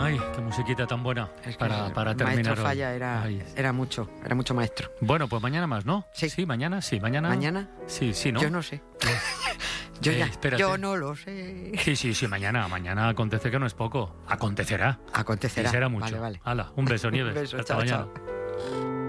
Ay, qué musiquita tan buena Es que para terminar Maestro hoy. Falla Ay. era mucho maestro. Bueno, pues mañana más, ¿no? Sí. Mañana. ¿Mañana? Sí, ¿no? Yo no sé. Espérate. Yo no lo sé. Sí, mañana acontece que no es poco. Acontecerá. Acontecerá. Y será mucho. Vale. Hala, un beso, Nieves. Un beso, Hasta chao, mañana. chao.